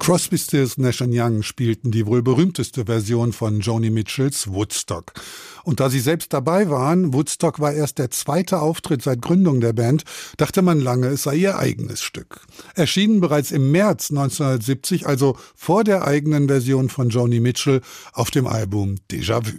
Crosby, Stills, Nash & Young spielten die wohl berühmteste Version von Joni Mitchells Woodstock. Und da sie selbst dabei waren, Woodstock war erst der zweite Auftritt seit Gründung der Band, dachte man lange, es sei ihr eigenes Stück. Erschienen bereits im März 1970, also vor der eigenen Version von Joni Mitchell, auf dem Album Déjà-vu.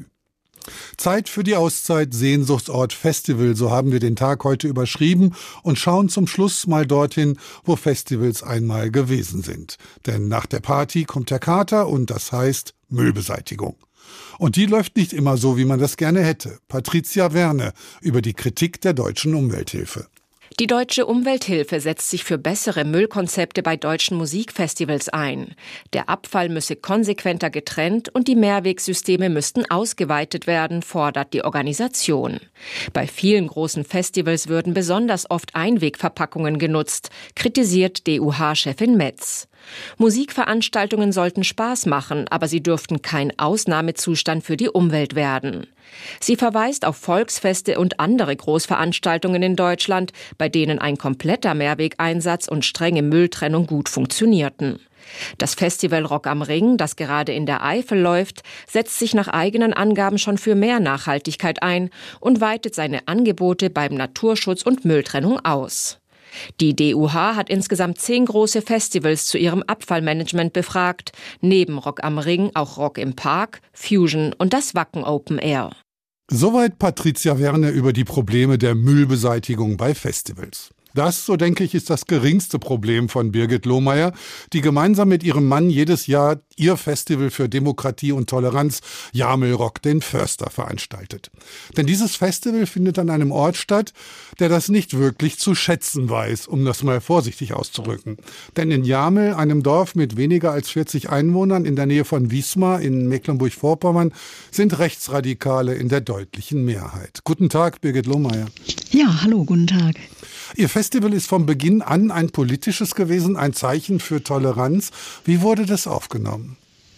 Zeit für die Auszeit, Sehnsuchtsort Festival, so haben wir den Tag heute überschrieben und schauen zum Schluss mal dorthin, wo Festivals einmal gewesen sind. Denn nach der Party kommt der Kater und das heißt Müllbeseitigung. Und die läuft nicht immer so, wie man das gerne hätte. Patricia Werne über die Kritik der deutschen Umwelthilfe. Die Deutsche Umwelthilfe setzt sich für bessere Müllkonzepte bei deutschen Musikfestivals ein. Der Abfall müsse konsequenter getrennt und die Mehrwegsysteme müssten ausgeweitet werden, fordert die Organisation. Bei vielen großen Festivals würden besonders oft Einwegverpackungen genutzt, kritisiert DUH-Chefin Metz. Musikveranstaltungen sollten Spaß machen, aber sie dürften kein Ausnahmezustand für die Umwelt werden. Sie verweist auf Volksfeste und andere Großveranstaltungen in Deutschland, bei denen ein kompletter Mehrwegeinsatz und strenge Mülltrennung gut funktionierten. Das Festival Rock am Ring, das gerade in der Eifel läuft, setzt sich nach eigenen Angaben schon für mehr Nachhaltigkeit ein und weitet seine Angebote beim Naturschutz und Mülltrennung aus. Die DUH hat insgesamt 10 große Festivals zu ihrem Abfallmanagement befragt, neben Rock am Ring auch Rock im Park, Fusion und das Wacken Open Air. Soweit Patricia Werne über die Probleme der Müllbeseitigung bei Festivals. Das, so denke ich, ist das geringste Problem von Birgit Lohmeier, die gemeinsam mit ihrem Mann jedes Jahr ihr Festival für Demokratie und Toleranz, Jamel Rock den Förster, veranstaltet. Denn dieses Festival findet an einem Ort statt, der das nicht wirklich zu schätzen weiß, um das mal vorsichtig auszudrücken. Denn in Jamel, einem Dorf mit weniger als 40 Einwohnern in der Nähe von Wismar in Mecklenburg-Vorpommern, sind Rechtsradikale in der deutlichen Mehrheit. Guten Tag, Birgit Lohmeier. Ja, hallo, guten Tag. Ihr Festival ist von Beginn an ein politisches gewesen, ein Zeichen für Toleranz. Wie wurde das aufgenommen?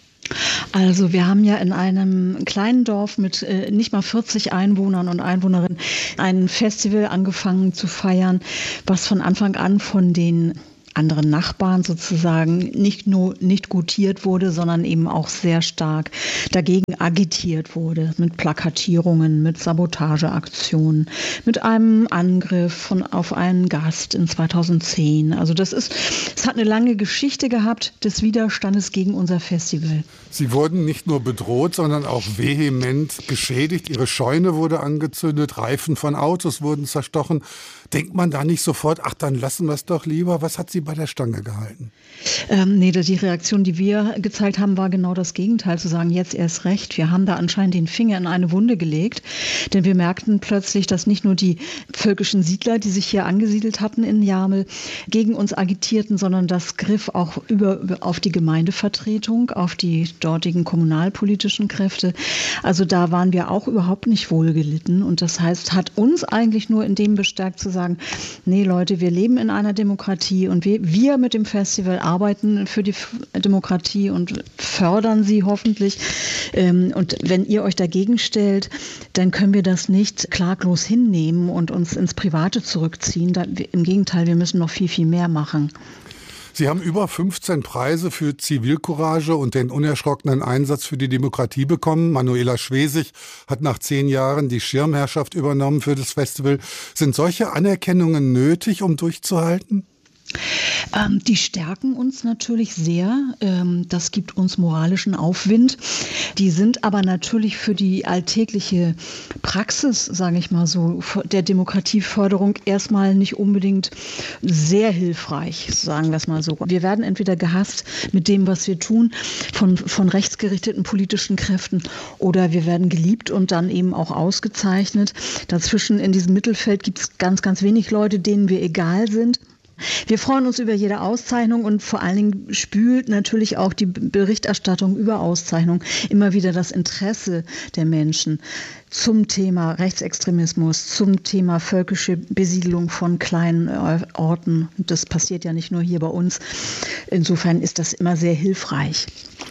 Also wir haben ja in einem kleinen Dorf mit nicht mal 40 Einwohnern und Einwohnerinnen ein Festival angefangen zu feiern, was von Anfang an von den anderen Nachbarn sozusagen nicht nur nicht gutiert wurde, sondern eben auch sehr stark dagegen agitiert wurde mit Plakatierungen, mit Sabotageaktionen, mit einem Angriff auf einen Gast in 2010. Also es hat eine lange Geschichte gehabt des Widerstandes gegen unser Festival. Sie wurden nicht nur bedroht, sondern auch vehement geschädigt. Ihre Scheune wurde angezündet, Reifen von Autos wurden zerstochen. Denkt man da nicht sofort, ach, dann lassen wir es doch lieber? Was hat Sie bei der Stange gehalten? Nee, die Reaktion, die wir gezeigt haben, war genau das Gegenteil, zu sagen, jetzt erst recht. Wir haben da anscheinend den Finger in eine Wunde gelegt, denn wir merkten plötzlich, dass nicht nur die völkischen Siedler, die sich hier angesiedelt hatten in Jamel, gegen uns agitierten, sondern das griff auch auf die Gemeindevertretung, auf die dortigen kommunalpolitischen Kräfte. Also da waren wir auch überhaupt nicht wohlgelitten und das heißt, hat uns eigentlich nur in dem bestärkt zu sagen, nee Leute, wir leben in einer Demokratie und wir mit dem Festival arbeiten für die Demokratie und fördern sie hoffentlich. Und wenn ihr euch dagegen stellt, dann können wir das nicht klaglos hinnehmen und uns ins Private zurückziehen. Im Gegenteil, wir müssen noch viel, viel mehr machen. Sie haben über 15 Preise für Zivilcourage und den unerschrockenen Einsatz für die Demokratie bekommen. Manuela Schwesig hat nach 10 Jahren die Schirmherrschaft übernommen für das Festival. Sind solche Anerkennungen nötig, um durchzuhalten? Die stärken uns natürlich sehr. Das gibt uns moralischen Aufwind. Die sind aber natürlich für die alltägliche Praxis, sage ich mal so, der Demokratieförderung erstmal nicht unbedingt sehr hilfreich, sagen wir es mal so. Wir werden entweder gehasst mit dem, was wir tun, von rechtsgerichteten politischen Kräften, oder wir werden geliebt und dann eben auch ausgezeichnet. Dazwischen in diesem Mittelfeld gibt es ganz, ganz wenig Leute, denen wir egal sind. Wir freuen uns über jede Auszeichnung und vor allen Dingen spült natürlich auch die Berichterstattung über Auszeichnung immer wieder das Interesse der Menschen zum Thema Rechtsextremismus, zum Thema völkische Besiedelung von kleinen Orten. Das passiert ja nicht nur hier bei uns. Insofern ist das immer sehr hilfreich.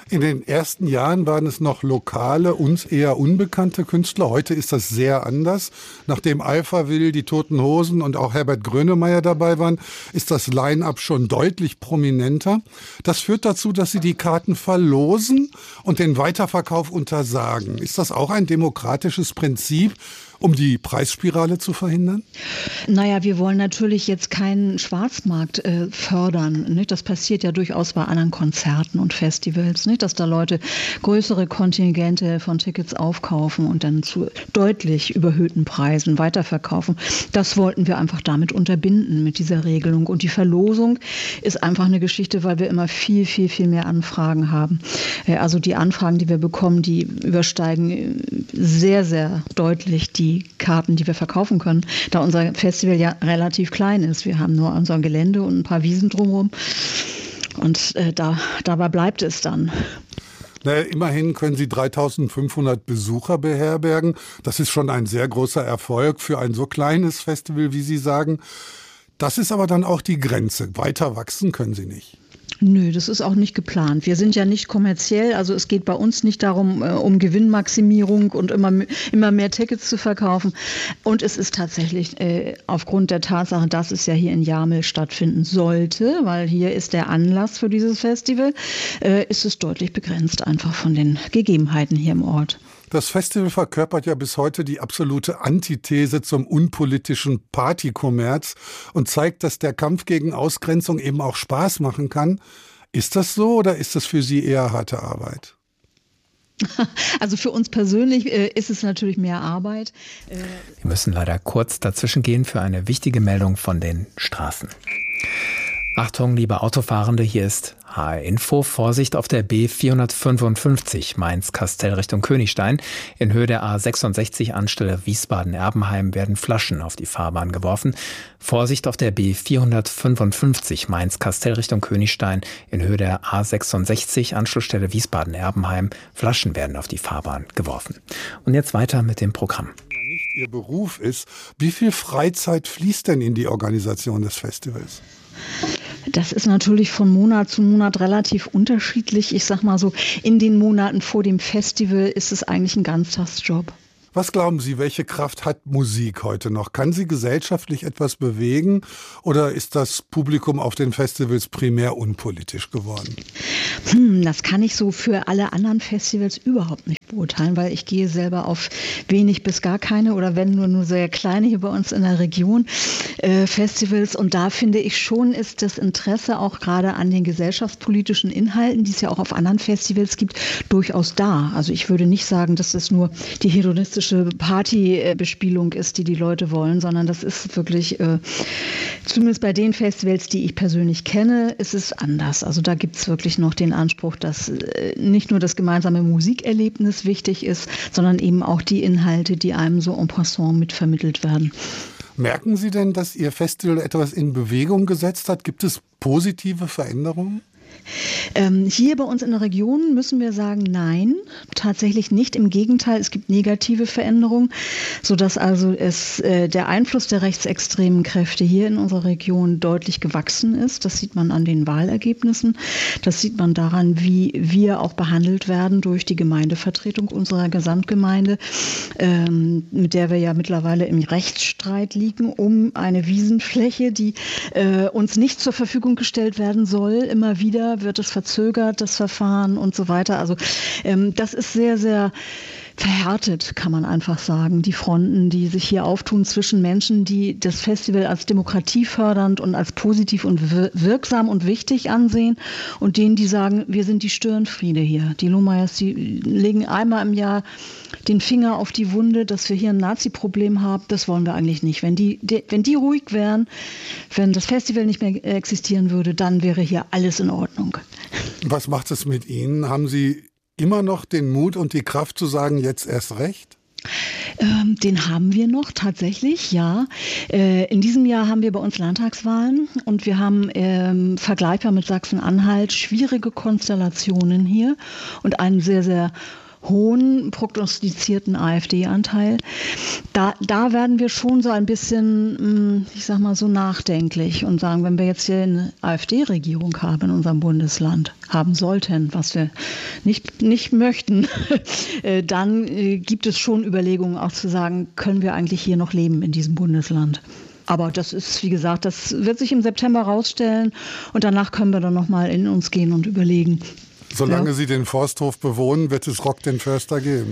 In den ersten Jahren waren es noch lokale, uns eher unbekannte Künstler. Heute ist das sehr anders. Nachdem Alphaville, die Toten Hosen und auch Herbert Grönemeyer dabei waren, ist das Line-up schon deutlich prominenter. Das führt dazu, dass sie die Karten verlosen und den Weiterverkauf untersagen. Ist das auch ein demokratisches Prinzip, um die Preisspirale zu verhindern? Naja, wir wollen natürlich jetzt keinen Schwarzmarkt fördern. Nicht? Das passiert ja durchaus bei anderen Konzerten und Festivals, nicht? Dass da Leute größere Kontingente von Tickets aufkaufen und dann zu deutlich überhöhten Preisen weiterverkaufen. Das wollten wir einfach damit unterbinden, mit dieser Regelung. Und die Verlosung ist einfach eine Geschichte, weil wir immer viel mehr Anfragen haben. Also die Anfragen, die wir bekommen, die übersteigen sehr deutlich die Karten, die wir verkaufen können, da unser Festival ja relativ klein ist. Wir haben nur unser Gelände und ein paar Wiesen drumherum und dabei bleibt es dann. Naja, immerhin können Sie 3.500 Besucher beherbergen. Das ist schon ein sehr großer Erfolg für ein so kleines Festival, wie Sie sagen. Das ist aber dann auch die Grenze. Weiter wachsen können Sie nicht. Nö, das ist auch nicht geplant. Wir sind ja nicht kommerziell, also es geht bei uns nicht darum, um Gewinnmaximierung und immer mehr Tickets zu verkaufen. Und es ist tatsächlich aufgrund der Tatsache, dass es ja hier in Jamel stattfinden sollte, weil hier ist der Anlass für dieses Festival, ist es deutlich begrenzt einfach von den Gegebenheiten hier im Ort. Das Festival verkörpert ja bis heute die absolute Antithese zum unpolitischen Partykommerz und zeigt, dass der Kampf gegen Ausgrenzung eben auch Spaß machen kann. Ist das so oder ist das für Sie eher harte Arbeit? Also für uns persönlich ist es natürlich mehr Arbeit. Wir müssen leider kurz dazwischen gehen für eine wichtige Meldung von den Straßen. Achtung, liebe Autofahrende, hier ist HR Info. Vorsicht auf der B455 Mainz-Kastell Richtung Königstein. In Höhe der A66 Anstelle Wiesbaden-Erbenheim werden Flaschen auf die Fahrbahn geworfen. Vorsicht auf der B455 Mainz-Kastell Richtung Königstein. In Höhe der A66 Anschlussstelle Wiesbaden-Erbenheim. Flaschen werden auf die Fahrbahn geworfen. Und jetzt weiter mit dem Programm. Nicht Ihr Beruf ist, wie viel Freizeit fließt denn in die Organisation des Festivals? Das ist natürlich von Monat zu Monat relativ unterschiedlich. Ich sag mal so, in den Monaten vor dem Festival ist es eigentlich ein Ganztagsjob. Was glauben Sie, welche Kraft hat Musik heute noch? Kann sie gesellschaftlich etwas bewegen oder ist das Publikum auf den Festivals primär unpolitisch geworden? Das kann ich so für alle anderen Festivals überhaupt nicht beurteilen, weil ich gehe selber auf wenig bis gar keine oder wenn nur sehr kleine hier bei uns in der Region Festivals. Und da finde ich schon, ist das Interesse auch gerade an den gesellschaftspolitischen Inhalten, die es ja auch auf anderen Festivals gibt, durchaus da. Also ich würde nicht sagen, dass es nur die hedonistische Partybespielung ist, die Leute wollen, sondern das ist wirklich, zumindest bei den Festivals, die ich persönlich kenne, ist es anders. Also da gibt es wirklich noch den Anspruch, dass nicht nur das gemeinsame Musikerlebnis wichtig ist, sondern eben auch die Inhalte, die einem so en passant mitvermittelt werden. Merken Sie denn, dass Ihr Festival etwas in Bewegung gesetzt hat? Gibt es positive Veränderungen? Hier bei uns in der Region müssen wir sagen, nein, tatsächlich nicht. Im Gegenteil, es gibt negative Veränderungen, sodass also der Einfluss der rechtsextremen Kräfte hier in unserer Region deutlich gewachsen ist. Das sieht man an den Wahlergebnissen. Das sieht man daran, wie wir auch behandelt werden durch die Gemeindevertretung unserer Gesamtgemeinde, mit der wir ja mittlerweile im Rechtsstreit liegen um eine Wiesenfläche, die uns nicht zur Verfügung gestellt werden soll. Immer wieder wird es verzögert, das Verfahren und so weiter. Also das ist sehr verhärtet, kann man einfach sagen. Die Fronten, die sich hier auftun zwischen Menschen, die das Festival als demokratiefördernd und als positiv und wirksam und wichtig ansehen und denen, die sagen, wir sind die Störenfriede hier. Die Lohmeyers, die legen einmal im Jahr den Finger auf die Wunde, dass wir hier ein Nazi-Problem haben. Das wollen wir eigentlich nicht. Wenn die ruhig wären, wenn das Festival nicht mehr existieren würde, dann wäre hier alles in Ordnung. Was macht es mit Ihnen? Haben Sie immer noch den Mut und die Kraft zu sagen, jetzt erst recht? Den haben wir noch tatsächlich, ja. In diesem Jahr haben wir bei uns Landtagswahlen und wir haben vergleichbar mit Sachsen-Anhalt schwierige Konstellationen hier und einen sehr hohen prognostizierten AfD-Anteil. Da werden wir schon so ein bisschen, ich sag mal so nachdenklich und sagen, wenn wir jetzt hier eine AfD-Regierung haben in unserem Bundesland, haben sollten, was wir nicht möchten, dann gibt es schon Überlegungen auch zu sagen, können wir eigentlich hier noch leben in diesem Bundesland? Aber das ist, wie gesagt, das wird sich im September rausstellen und danach können wir dann nochmal in uns gehen und überlegen. Solange Sie den Forsthof bewohnen, wird es Rock den Förster geben.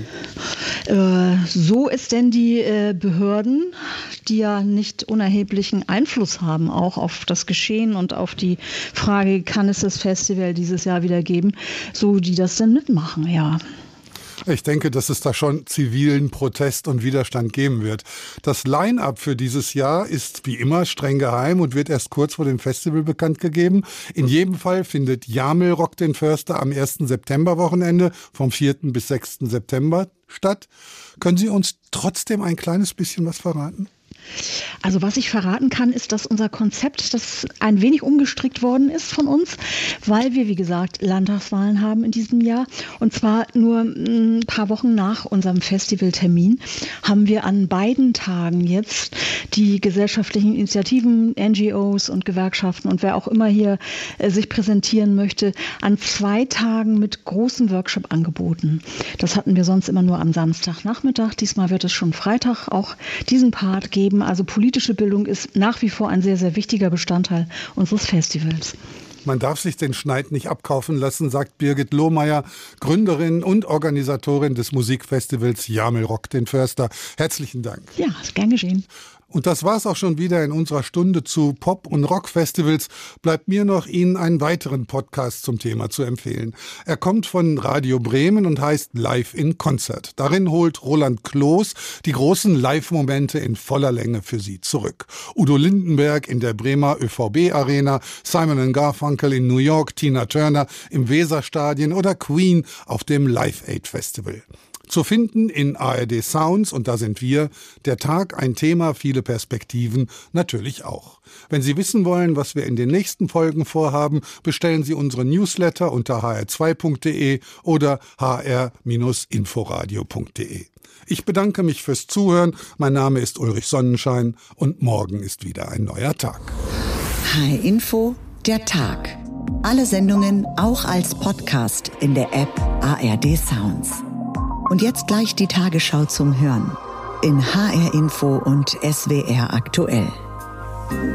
So es denn die Behörden, die ja nicht unerheblichen Einfluss haben, auch auf das Geschehen und auf die Frage, kann es das Festival dieses Jahr wieder geben, so die das denn mitmachen, ja. Ich denke, dass es da schon zivilen Protest und Widerstand geben wird. Das Line-up für dieses Jahr ist wie immer streng geheim und wird erst kurz vor dem Festival bekannt gegeben. In jedem Fall findet Jamel Rock den Förster am 1. September-Wochenende vom 4. bis 6. September statt. Können Sie uns trotzdem ein kleines bisschen was verraten? Also was ich verraten kann, ist, dass unser Konzept, das ein wenig umgestrickt worden ist von uns, weil wir, wie gesagt, Landtagswahlen haben in diesem Jahr. Und zwar nur ein paar Wochen nach unserem Festivaltermin haben wir an beiden Tagen jetzt die gesellschaftlichen Initiativen, NGOs und Gewerkschaften und wer auch immer hier sich präsentieren möchte, an 2 Tagen mit großem Workshop angeboten. Das hatten wir sonst immer nur am Samstagnachmittag. Diesmal wird es schon Freitag auch diesen Part geben. Also politische Bildung ist nach wie vor ein sehr, sehr wichtiger Bestandteil unseres Festivals. Man darf sich den Schneid nicht abkaufen lassen, sagt Birgit Lohmeier, Gründerin und Organisatorin des Musikfestivals Jamel Rock den Förster. Herzlichen Dank. Ja, ist gern geschehen. Und das war's auch schon wieder in unserer Stunde zu Pop- und Rockfestivals. Bleibt mir noch, Ihnen einen weiteren Podcast zum Thema zu empfehlen. Er kommt von Radio Bremen und heißt Live in Concert. Darin holt Roland Kloß die großen Live-Momente in voller Länge für Sie zurück. Udo Lindenberg in der Bremer ÖVB-Arena, Simon & Garfunkel in New York, Tina Turner im Weserstadion oder Queen auf dem Live Aid Festival. Zu finden in ARD Sounds, und da sind wir, der Tag, ein Thema, viele Perspektiven, natürlich auch. Wenn Sie wissen wollen, was wir in den nächsten Folgen vorhaben, bestellen Sie unsere Newsletter unter hr2.de oder hr-inforadio.de. Ich bedanke mich fürs Zuhören. Mein Name ist Ulrich Sonnenschein und morgen ist wieder ein neuer Tag. HR Info, der Tag. Alle Sendungen auch als Podcast in der App ARD Sounds. Und jetzt gleich die Tagesschau zum Hören in HR Info und SWR aktuell.